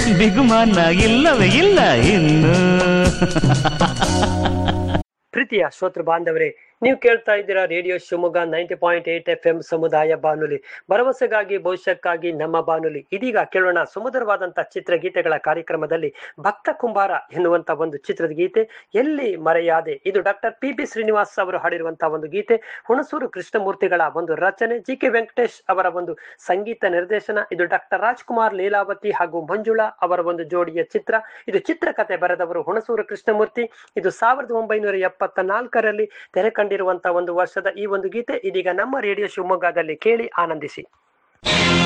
ಬಿಗುಮಾನ ಇಲ್ಲವೇ ಇಲ್ಲ ಇನ್ನು. ಪ್ರೀತಿಯ ಶ್ರೋತೃ ಬಾಂಧವರೇ, ನೀವು ಕೇಳ್ತಾ ಇದ್ದೀರಾ ರೇಡಿಯೋ ಶಿವಮೊಗ್ಗ 90.8 FM ಸಮುದಾಯ ಬಾನುಲಿ, ಭರವಸೆಗಾಗಿ ಭವಿಷ್ಯಕ್ಕಾಗಿ ನಮ್ಮ ಬಾನುಲಿ. ಇದೀಗ ಕೇಳೋಣ ಸುಮಧುರವಾದಂತಹ ಚಿತ್ರಗೀತೆಗಳ ಕಾರ್ಯಕ್ರಮದಲ್ಲಿ ಭಕ್ತ ಕುಂಬಾರ ಎನ್ನುವಂತ ಒಂದು ಚಿತ್ರದ ಗೀತೆ, ಎಲ್ಲಿ ಮರೆಯಾದೆ. ಇದು ಡಾಕ್ಟರ್ PB ಶ್ರೀನಿವಾಸ್ ಅವರು ಹಾಡಿರುವಂತಹ ಒಂದು ಗೀತೆ, ಹುಣಸೂರು ಕೃಷ್ಣಮೂರ್ತಿಗಳ ಒಂದು ರಚನೆ, GK ವೆಂಕಟೇಶ್ ಅವರ ಒಂದು ಸಂಗೀತ ನಿರ್ದೇಶನ. ಇದು ಡಾಕ್ಟರ್ ರಾಜ್ಕುಮಾರ್, ಲೀಲಾವತಿ ಹಾಗೂ ಮಂಜುಳಾ ಅವರ ಒಂದು ಜೋಡಿಯ ಚಿತ್ರ. ಇದು ಚಿತ್ರಕಥೆ ಬರೆದವರು ಹುಣಸೂರು ಕೃಷ್ಣಮೂರ್ತಿ. ಇದು 1974ರಲ್ಲಿ ತೆರೆ ಕಂಡಿರುವಂತಹ ಒಂದು ವರ್ಷದ ಈ ಒಂದು ಗೀತೆ ಇದೀಗ ನಮ್ಮ ರೇಡಿಯೋ ಶಿವಮೊಗ್ಗದಲ್ಲಿ ಕೇಳಿ ಆನಂದಿಸಿ.